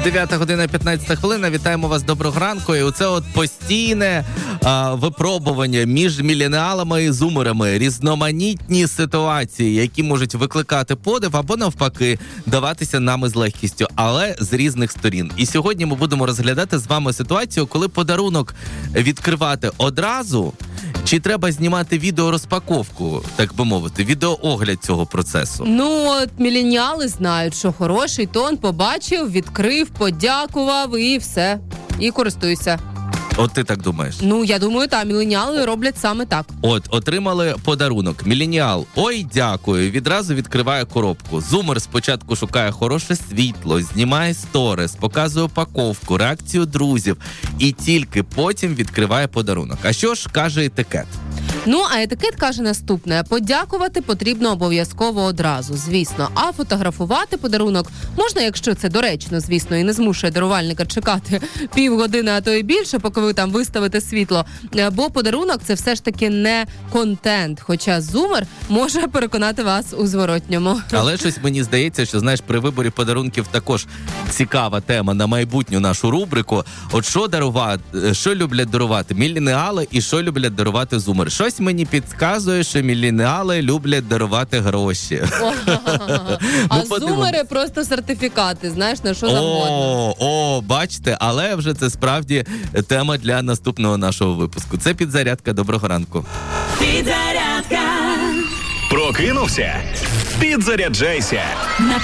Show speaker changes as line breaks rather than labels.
9 година 15 хвилина. Вітаємо вас, доброго ранку. І оце от постійне випробування між міленіалами і зумерами. Різноманітні ситуації, які можуть викликати подив або навпаки даватися нами з легкістю, але з різних сторін. І сьогодні ми будемо розглядати з вами ситуацію, коли подарунок відкривати одразу, чи треба знімати відеорозпаковку, так би мовити, відеоогляд цього процесу?
Ну, от міленіали знають, що хороший тон, побачив, відкрив, подякував і все. І користуйся.
От ти так думаєш?
Ну, я думаю, так, міленіали роблять саме так.
От, отримали подарунок. Міленіал, ой, дякую, відразу відкриває коробку. Зумер спочатку шукає хороше світло, знімає сторіс, показує упаковку, реакцію друзів і тільки потім відкриває подарунок. А що ж каже етикет?
Ну, а етикет каже наступне. Подякувати потрібно обов'язково одразу, звісно. А фотографувати подарунок можна, якщо це доречно, звісно, і не змушує дарувальника чекати півгодини, а то і більше, поки ви там виставите світло. Бо подарунок – це все ж таки не контент, хоча зумер може переконати вас у зворотньому.
Але щось мені здається, що, знаєш, при виборі подарунків також цікава тема на майбутню нашу рубрику. От що дарувати, що люблять дарувати міленіали і що люблять дарувати зумери. Щось мені підказує, що міленіали люблять дарувати гроші.
А зумери просто сертифікати, знаєш, на що завгодно.
О, бачите, але вже це справді тема для наступного нашого випуску. Це «Підзарядка». Доброго ранку.
Підзарядка.
Прокинувся? Підзаряджайся.
На